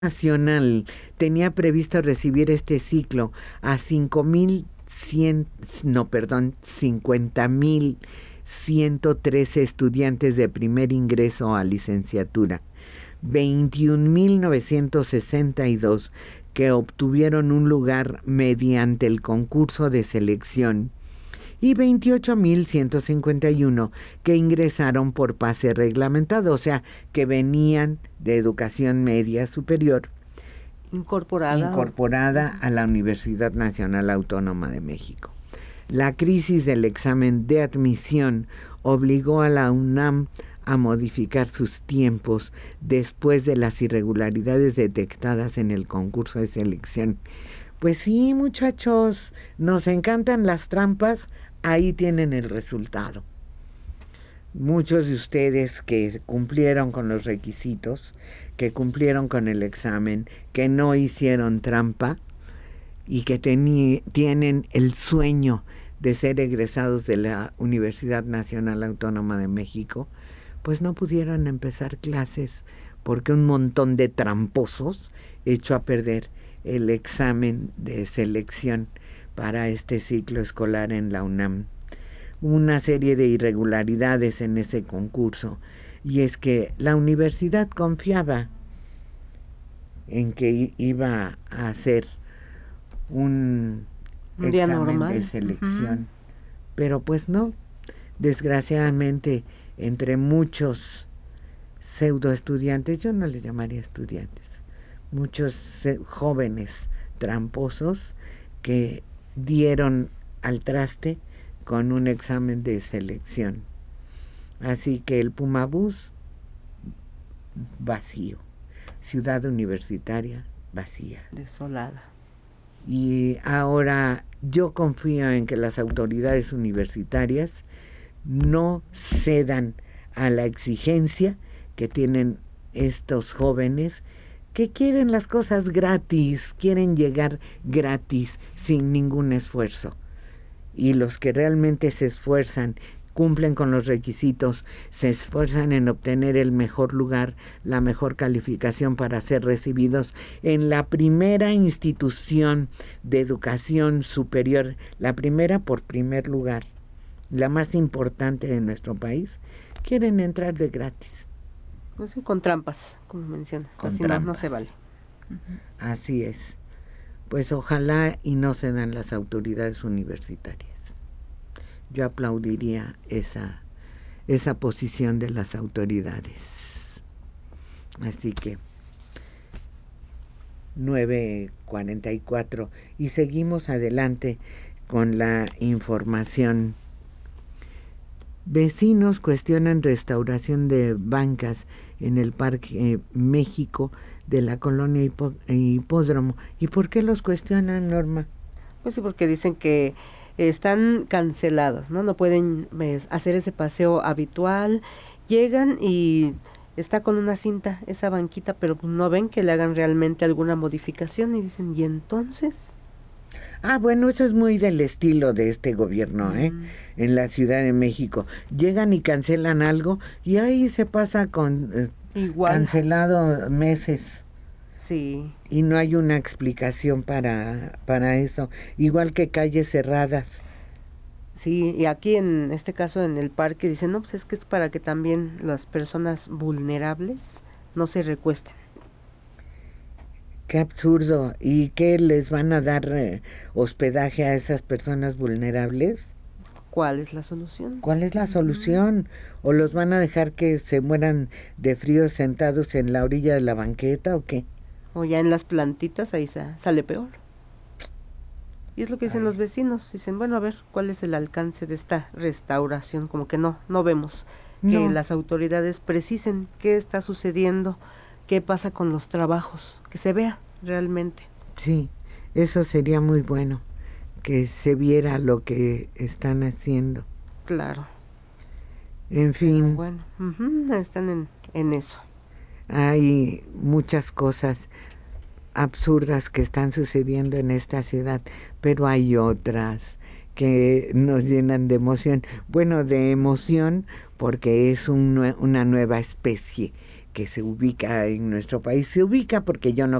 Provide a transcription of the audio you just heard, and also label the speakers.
Speaker 1: Nacional tenía previsto recibir este ciclo a 50.113 estudiantes de primer ingreso a licenciatura, 21.962 que obtuvieron un lugar mediante el concurso de selección y 28.151 que ingresaron por pase reglamentado, o sea, que venían de educación media superior incorporada a la Universidad Nacional Autónoma de México. La crisis del examen de admisión obligó a la UNAM a modificar sus tiempos después de las irregularidades detectadas en el concurso de selección. Pues sí, muchachos, nos encantan las trampas. Ahí tienen el resultado. Muchos de ustedes que cumplieron con los requisitos, que cumplieron con el examen, que no hicieron trampa y que tienen el sueño de ser egresados de la Universidad Nacional Autónoma de México, pues no pudieron empezar clases porque un montón de tramposos echó a perder el examen de selección para este ciclo escolar en la UNAM. Una serie de irregularidades en ese concurso, y es que la universidad confiaba en que iba a hacer un examen normal de selección, pero pues no. Desgraciadamente, entre muchos pseudo estudiantes, yo no les llamaría estudiantes, muchos jóvenes tramposos que dieron al traste con un examen de selección. Así que el Pumabús vacío, Ciudad Universitaria vacía,
Speaker 2: desolada.
Speaker 1: Y ahora yo confío en que las autoridades universitarias no cedan a la exigencia que tienen estos jóvenes que quieren las cosas gratis, quieren llegar gratis sin ningún esfuerzo. Y los que realmente se esfuerzan, cumplen con los requisitos, se esfuerzan en obtener el mejor lugar, la mejor calificación para ser recibidos en la primera institución de educación superior, la primera por primer lugar, la más importante de nuestro país, quieren entrar de gratis.
Speaker 2: Pues sí, con trampas, como mencionas, así no se vale.
Speaker 1: Así es. Pues ojalá y no se dan las autoridades universitarias. Yo aplaudiría esa posición de las autoridades. Así que 9:44 y seguimos adelante con la información. Vecinos cuestionan restauración de bancas en el Parque México de la colonia Hipódromo. ¿Y por qué los cuestionan, Norma?
Speaker 2: Pues sí, porque dicen que están cancelados, no pueden hacer ese paseo habitual. Llegan y está con una cinta esa banquita, pero no ven que le hagan realmente alguna modificación y dicen, ¿y entonces?
Speaker 1: Bueno, eso es muy del estilo de este gobierno, en la Ciudad de México. Llegan y cancelan algo y ahí se pasa con cancelado meses.
Speaker 2: Sí.
Speaker 1: Y no hay una explicación para eso. Igual que calles cerradas.
Speaker 2: Sí, y aquí en este caso en el parque dicen, no, pues es que es para que también las personas vulnerables no se recuesten.
Speaker 1: Qué absurdo. ¿Y qué les van a dar hospedaje a esas personas vulnerables?
Speaker 2: ¿Cuál es la solución?
Speaker 1: ¿Cuál es la solución? ¿O los van a dejar que se mueran de frío sentados en la orilla de la banqueta o qué?
Speaker 2: O ya en las plantitas, ahí sale peor. Y es lo que dicen los vecinos. Dicen, bueno, a ver, ¿cuál es el alcance de esta restauración? Como que no vemos que las autoridades precisen qué está sucediendo, qué pasa con los trabajos, que se vea realmente.
Speaker 1: Sí, eso sería muy bueno, que se viera lo que están haciendo.
Speaker 2: Claro.
Speaker 1: En fin.
Speaker 2: Pero bueno, están en eso.
Speaker 1: Hay muchas cosas absurdas que están sucediendo en esta ciudad, pero hay otras que nos llenan de emoción. Bueno, de emoción porque es una nueva especie que se ubica en nuestro país. Se ubica porque yo no